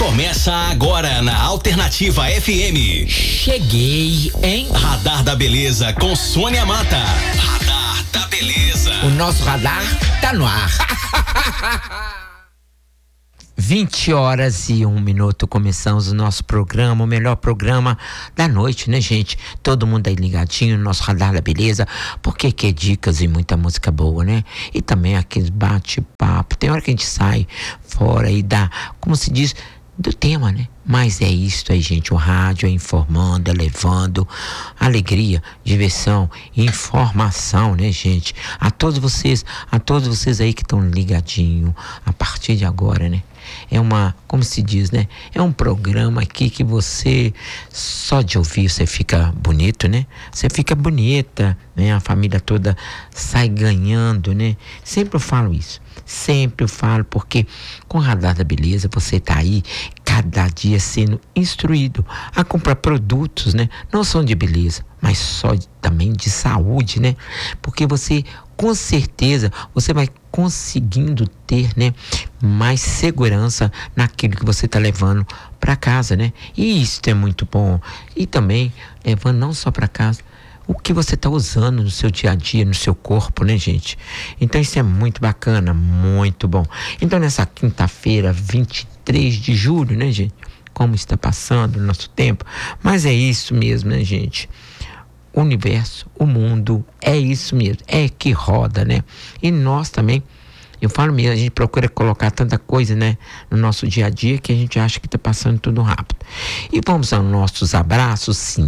Começa agora na Alternativa FM. Cheguei, hein? Radar da Beleza com Sônia Mata. Radar da Beleza. O nosso radar tá no ar. 20h01, começamos o nosso programa, o melhor programa da noite, né, gente? Todo mundo aí ligadinho no nosso Radar da Beleza, porque que é dicas e muita música boa, né? E também aqueles bate-papo. Tem hora que a gente sai fora e dá, como se diz, do tema, né? Mas é isso aí, gente, o rádio é informando, é levando alegria, diversão, informação, né, gente? A todos vocês aí que estão ligadinho a partir de agora, né? É uma, como se diz, né? É um programa aqui que você, só de ouvir, você fica bonito, né? Você fica bonita, né? A família toda sai ganhando, né? Sempre eu falo isso. Sempre eu falo, porque com o Radar da Beleza você tá aí cada dia sendo instruído a comprar produtos, né? Não só de beleza, mas só também de saúde, né? Porque você, com certeza, você vai conseguindo ter, né, mais segurança naquilo que você tá levando para casa, né? E isso é muito bom. E também levando não só para casa, o que você está usando no seu dia a dia, no seu corpo, né, gente? Então isso é muito bacana, muito bom. Então nessa quinta-feira, 23 de julho, né, gente? Como está passando o nosso tempo. Mas é isso mesmo, né, gente? O universo, o mundo, é isso mesmo. É que roda, né? E nós também, eu falo mesmo, a gente procura colocar tanta coisa, né, no nosso dia a dia que a gente acha que está passando tudo rápido. E vamos aos nossos abraços, sim.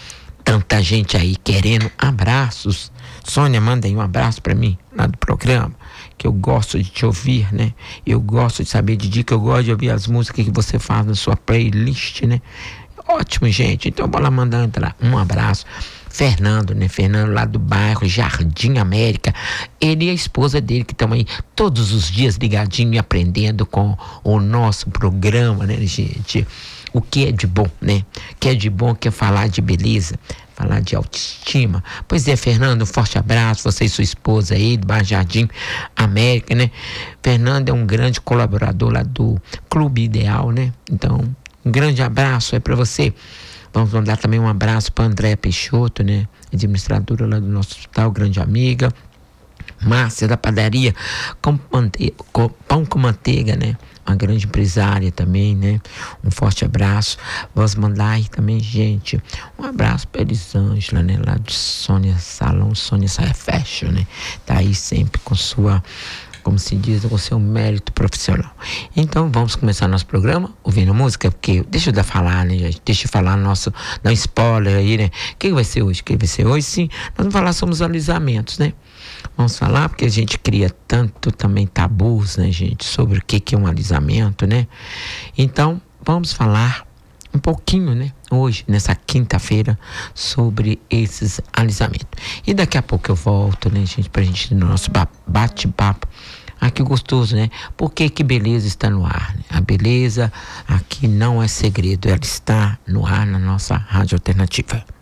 Tanta gente aí querendo abraços. Sônia, manda aí um abraço pra mim lá do programa, que eu gosto de te ouvir, né? Eu gosto de saber de dica, eu gosto de ouvir as músicas que você faz na sua playlist, né? Ótimo, gente. Então bora lá mandar um abraço. Fernando, né? Fernando lá do bairro Jardim América. Ele e a esposa dele que estão aí todos os dias ligadinho e aprendendo com o nosso programa, né, gente? O que é de bom, né? O que é de bom que é falar de beleza, falar de autoestima. Pois é, Fernando, um forte abraço, você e sua esposa aí do bairro Jardim América, né? Fernando é um grande colaborador lá do Clube Ideal, né? Então, um grande abraço aí pra você. Vamos mandar também um abraço para Andréa Peixoto, né? Administradora lá do nosso hospital, grande amiga. Márcia da padaria com pão com manteiga, né? Uma grande empresária também, né? Um forte abraço. Vamos mandar aí também, gente, um abraço para Elisângela, né? Lá de Sônia Salão, Sônia Saia Fashion, né? Tá aí sempre com sua, como se diz, com seu mérito profissional. Então vamos começar nosso programa ouvindo música, porque deixa eu falar, né, gente? Deixa eu falar dar um spoiler aí, né? O que vai ser hoje? O que vai ser hoje? Sim, nós vamos falar sobre os alisamentos, né? Vamos falar porque a gente cria tanto também tabus, né, gente? Sobre o que é um alisamento, né? Então vamos falar um pouquinho, né? Hoje, nessa quinta-feira, sobre esses alisamentos. E daqui a pouco eu volto, né, gente? Pra gente ir no nosso bate-papo. Ah, que gostoso, né? Porque que beleza está no ar, né? A beleza aqui não é segredo, ela está no ar na nossa Rádio Alternativa.